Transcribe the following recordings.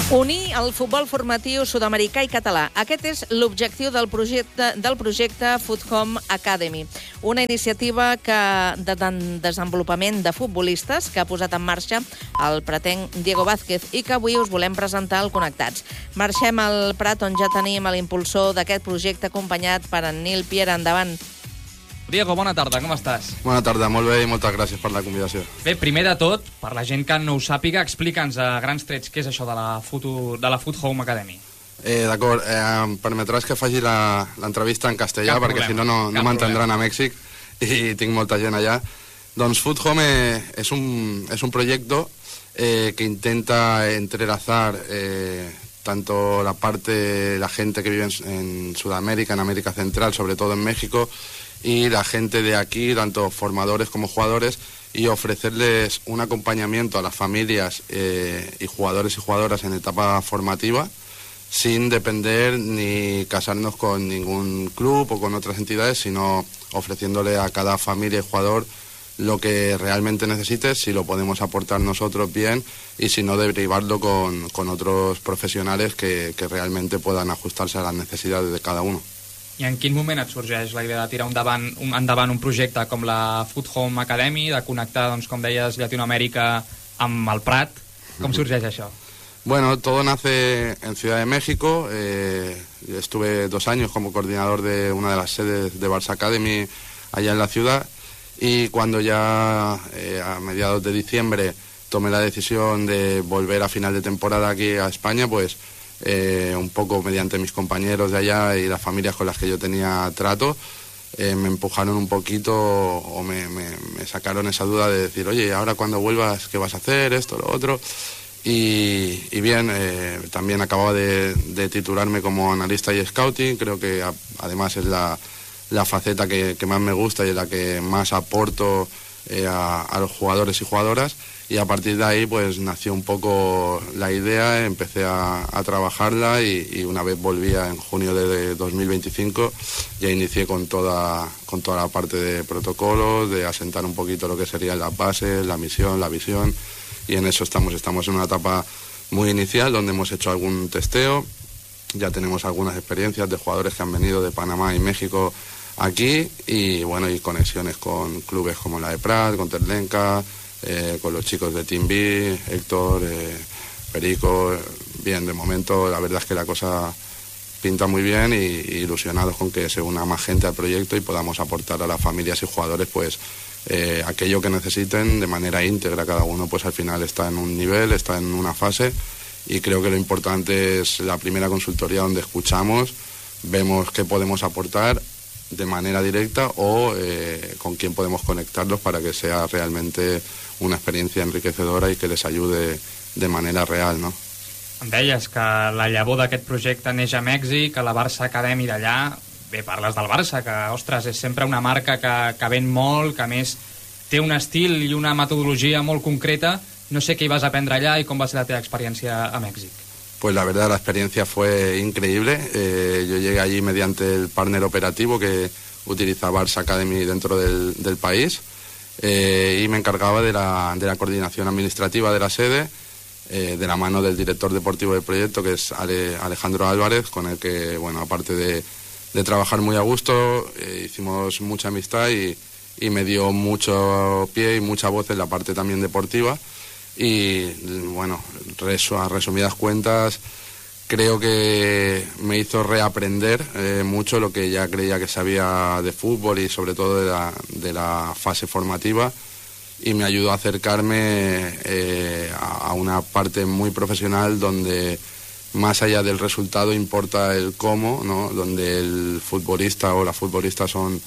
Unir el futbol formatiu sud-americà i català. Aquest és l'objectiu del projecte Foot Home Academy, una iniciativa de desenvolupament de futbolistes que ha posat en marxa el pretenc Diego Vázquez i que avui us volem presentar al Connectats. Marxem al Prat, on ja tenim l'impulsor d'aquest projecte, acompanyat per en Nil Piera. Endavant. Diego, bona tarda, com estàs? Bona tarda, molt bé i moltes gràcies per la convidació. Bé, primer de tot, per la gent que no ho sàpiga, explica'ns a grans trets què és això de la Foot Home Academy. D'acord, em permetràs que faci l'entrevista en castellà, perquè si no m'entendran a Mèxic i tinc molta gent allà. Doncs Foot Home es un proyecto que intenta entrelazar tanto la gente que vive en Sudamérica, en América Central, sobre todo en México, y la gente de aquí, tanto formadores como jugadores, y ofrecerles un acompañamiento a las familias y jugadores y jugadoras en etapa formativa, sin depender ni casarnos con ningún club o con otras entidades, sino ofreciéndole a cada familia y jugador lo que realmente necesite, si lo podemos aportar nosotros bien, y si no, derivarlo con otros profesionales que realmente puedan ajustarse a las necesidades de cada uno. I en quin moment et sorgeix la idea de tirar endavant un projecte com la Foot Home Academy, de connectar, doncs, com deies, Llatinoamèrica amb el Prat? Com sorgeix això? Bueno, todo nace en Ciudad de México. Estuve 2 años como coordinador de una de las sedes de Barça Academy allá en la ciudad, y cuando ya a mediados de diciembre tomé la decisión de volver a final de temporada aquí a España, pues un poco mediante mis compañeros de allá y las familias con las que yo tenía trato, me empujaron un poquito o me sacaron esa duda de decir, oye, ahora cuando vuelvas, ¿qué vas a hacer? Esto, lo otro. Y bien, también acababa de titularme como analista y scouting. Creo que además es la faceta que más me gusta y en la que más aporto a los jugadores y jugadoras. Y a partir de ahí pues nació un poco la idea, empecé a trabajarla y una vez volvía en junio de 2025 ya inicié con toda la parte de protocolos, de asentar un poquito lo que serían las bases, la misión, la visión, y en eso estamos en una etapa muy inicial donde hemos hecho algún testeo, ya tenemos algunas experiencias de jugadores que han venido de Panamá y México aquí, y bueno, y conexiones con clubes como la de Prat, con Terlenca, con los chicos de Team B, Héctor, Perico. Bien, de momento la verdad es que la cosa pinta muy bien y ilusionados con que se una más gente al proyecto y podamos aportar a las familias y jugadores pues aquello que necesiten de manera íntegra. Cada uno pues al final está en un nivel, está en una fase, y creo que lo importante es la primera consultoría donde escuchamos, vemos qué podemos aportar de manera directa o con quién podemos conectarlos para que sea realmente una experiencia enriquecedora y que les ayude de manera real, no? Em deies que la llavor d'aquest projecte neix a Mèxic, a la Barça Academy d'allà. Bé, parles del Barça, que, ostres, és sempre una marca que ven molt, que a més té un estil i una metodologia molt concreta. No sé què hi vas aprendre allà i com va ser la teva experiència a Mèxic. Pues la verdad la experiencia fue increíble. Yo llegué allí mediante el partner operativo que utiliza Barça Academy dentro del país, y me encargaba de la coordinación administrativa de la sede, de la mano del director deportivo del proyecto, que es Alejandro Álvarez, con el que, bueno, aparte de trabajar muy a gusto, hicimos mucha amistad y me dio mucho pie y mucha voz en la parte también deportiva. Y bueno, a resumidas cuentas, creo que me hizo reaprender mucho lo que ya creía que sabía de fútbol y sobre todo de la fase formativa, y me ayudó a acercarme a una parte muy profesional donde más allá del resultado importa el cómo, ¿no? Donde el futbolista o la futbolista son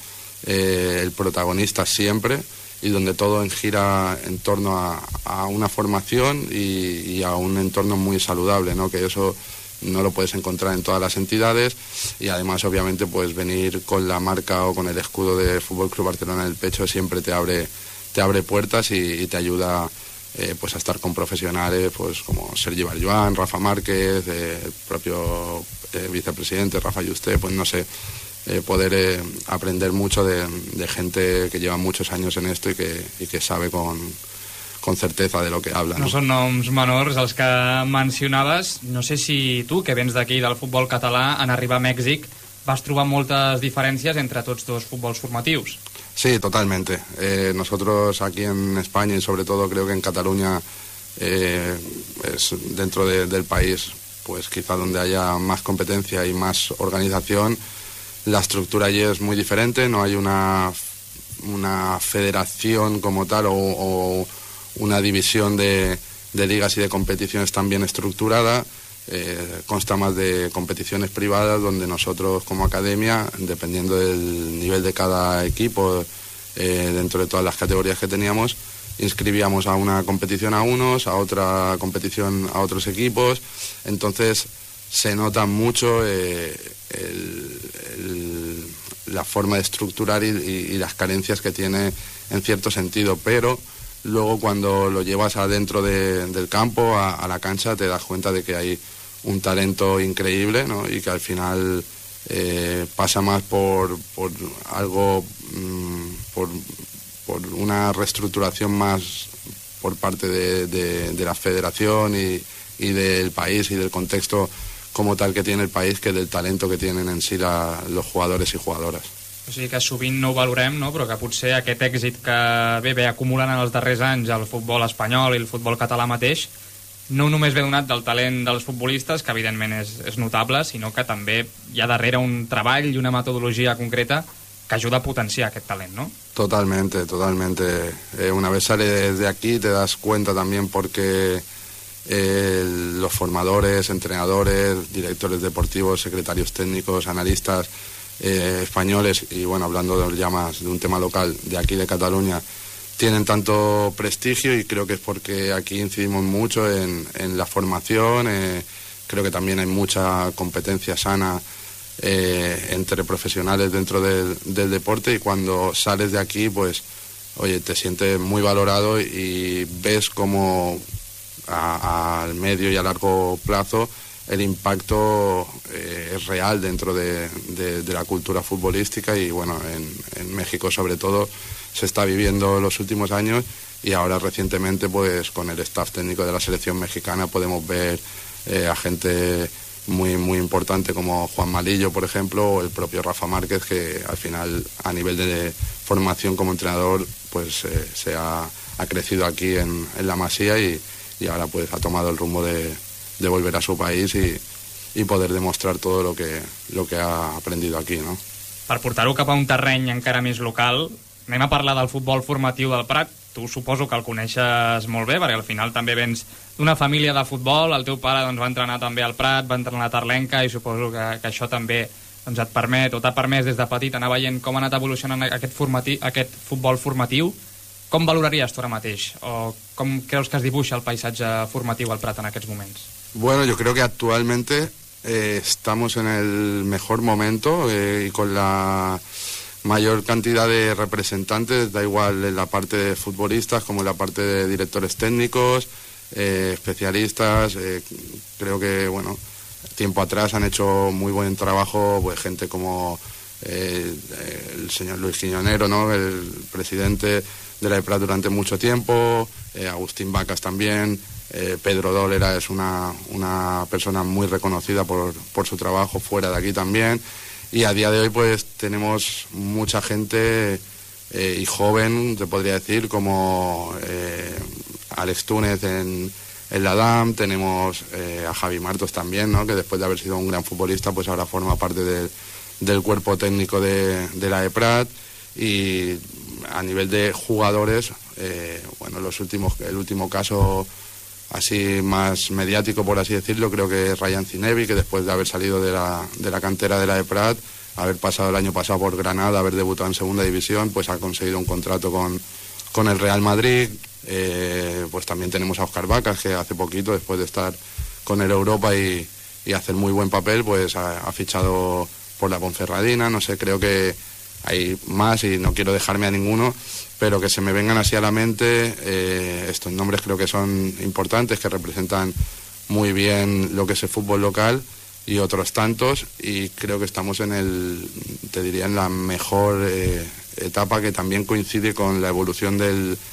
el protagonista siempre, y donde todo gira en torno a una formación y a un entorno muy saludable, ¿no? Que eso no lo puedes encontrar en todas las entidades, y además obviamente pues venir con la marca o con el escudo de Fútbol Club Barcelona en el pecho siempre te abre puertas y te ayuda pues a estar con profesionales pues como Sergi Barjuan, Rafa Márquez, el propio vicepresidente Rafa Yuste, pues no sé, poder aprender mucho de gente que lleva muchos años en esto y que sabe con con certeza de lo que habla. No són noms menors els que mencionaves. No sé si tu, que vens d'aquí del futbol català, en arribar a Mèxic vas trobar moltes diferències entre tots dos futbols formatius. Sí, totalmente. Nosotros aquí en España y sobre todo creo que en Cataluña es dentro del país pues quizá donde haya más competencia y más organización. La estructura allí es muy diferente, no hay una federación como tal o una división de ligas y de competiciones tan bien estructurada. Consta más de competiciones privadas donde nosotros como academia, dependiendo del nivel de cada equipo, dentro de todas las categorías que teníamos, inscribíamos a una competición a unos, a otra competición a otros equipos. Entonces se nota mucho la forma de estructurar y las carencias que tiene en cierto sentido, pero luego cuando lo llevas adentro del campo, a la cancha, te das cuenta de que hay un talento increíble, ¿no? Y que al final pasa más por algo, por una reestructuración más por parte de la federación y del país y del contexto como tal que tiene el país, que del talento que tienen en sí los jugadores y jugadoras. O sigui que sovint no ho valorem, no? Però que potser aquest èxit que ve acumulant en els darrers anys el futbol espanyol i el futbol català mateix no només ve donat del talent dels futbolistes, que evidentment és notable, sinó que també hi ha darrere un treball i una metodologia concreta que ayuda a potenciar aquest talent, ¿no? Totalmente, totalmente. Una vez sales de aquí te das cuenta también porque los formadores, entrenadores, directores deportivos, secretarios técnicos, analistas españoles, y bueno, hablando ya más de un tema local de aquí de Cataluña, tienen tanto prestigio, y creo que es porque aquí incidimos mucho en la formación. Creo que también hay mucha competencia sana entre profesionales dentro del deporte, y cuando sales de aquí, pues, oye, te sientes muy valorado y ves como al medio y a largo plazo el impacto es real dentro de la cultura futbolística. Y bueno, en México sobre todo se está viviendo los últimos años, y ahora recientemente pues con el staff técnico de la selección mexicana podemos ver a gente muy, muy importante como Juan Malillo, por ejemplo, o el propio Rafa Márquez, que al final a nivel de formación como entrenador pues se ha crecido aquí en la Masía, y ahora pues ha tomado el rumbo de volver a su país y poder demostrar todo lo que ha aprendido aquí, ¿no? Per portar-ho cap a un terreny encara més local, anem a parlar del futbol formatiu del Prat. Tu suposo que el coneixes molt bé, perquè al final també vens d'una família de futbol, el teu pare doncs, va entrenar també al Prat, va entrenar a Tarlenca, i suposo que això també doncs, et permet, o t'ha permès des de petit anar veient com ha anat evolucionant aquest futbol formatiu. Com valoraries tu ara mateix? O com creus que es dibuixa el paisatge formatiu al Prat en aquests moments? Bueno, yo creo que actualmente estamos en el mejor momento y con la mayor cantidad de representantes, da igual en la parte de futbolistas como en la parte de directores técnicos, especialistas. Creo que, bueno, tiempo atrás han hecho muy buen trabajo pues gente como el señor Luis Quiñonero, ¿no? El presidente de la EPRAT durante mucho tiempo, Agustín Vacas también, Pedro Dólera es una persona muy reconocida por su trabajo fuera de aquí también, y a día de hoy pues tenemos mucha gente y joven, te podría decir, como Alex Túnez en la DAM, tenemos a Javi Martos también, ¿no? Que después de haber sido un gran futbolista pues ahora forma parte del cuerpo técnico de la EPRAT. Y a nivel de jugadores, bueno, el último caso así más mediático, por así decirlo, creo que es Ryan Zinebi, que después de haber salido de la cantera de la EPRAT, haber pasado el año pasado por Granada, haber debutado en segunda división, pues ha conseguido un contrato con el Real Madrid. Pues también tenemos a Óscar Vacas, que hace poquito, después de estar con el Europa y hacer muy buen papel, pues ha fichado por la Ponferradina. No sé, creo que hay más y no quiero dejarme a ninguno, pero que se me vengan así a la mente. Estos nombres creo que son importantes, que representan muy bien lo que es el fútbol local, y otros tantos, y creo que estamos te diría, en la mejor etapa, que también coincide con la evolución del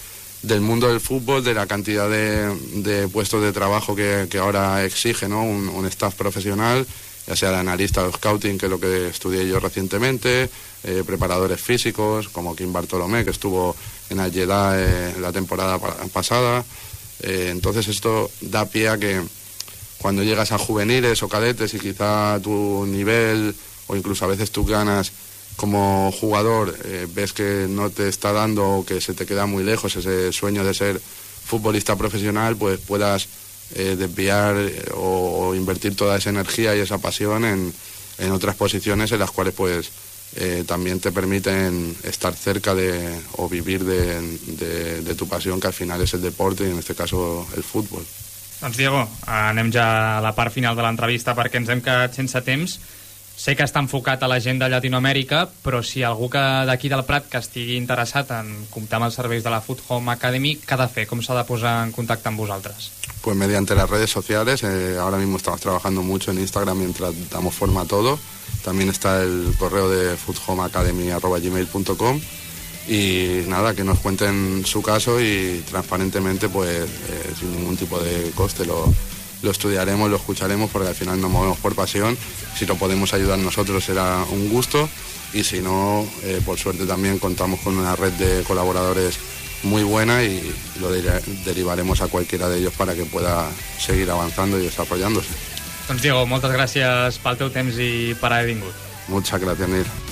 del mundo del fútbol, de la cantidad de puestos de trabajo que ahora exige, ¿no? un staff profesional, ya sea de analista o scouting, que es lo que estudié yo recientemente, preparadores físicos como Kim Bartolomé, que estuvo en Al-Jeddah la temporada pasada. Entonces esto da pie a que cuando llegas a juveniles o cadetes y quizá tu nivel o incluso a veces tus ganas como jugador ves que no te está dando o que se te queda muy lejos ese sueño de ser futbolista profesional, pues puedas desviar o invertir toda esa energía y esa pasión en otras posiciones en las cuales pues también te permiten estar cerca o vivir de tu pasión, que al final es el deporte y en este caso el fútbol. Doncs Diego, anem ja a la part final de l'entrevista perquè ens hem quedat sense temps. Sé que està enfocat a la gent de Llatinoamèrica, però si algú d'aquí del Prat que estigui interessat en comptar amb els serveis de la Foot Home Academy, què ha de fer? Com s'ha de posar en contacte amb vosaltres? Pues mediante las redes sociales, ahora mismo estamos trabajando mucho en Instagram mientras damos forma a todo. También está el correo de foothomeacademy@gmail.com y nada, que nos cuenten su caso y transparentemente, pues sin ningún tipo de coste lo estudiaremos, lo escucharemos, porque al final nos movemos por pasión. Si lo podemos ayudar nosotros será un gusto y si no, por suerte también contamos con una red de colaboradores muy buena y lo derivaremos a cualquiera de ellos para que pueda seguir avanzando y desarrollándose. Doncs Diego, moltes gràcies pel teu temps i per haver vingut. Muchas gracias, Nil.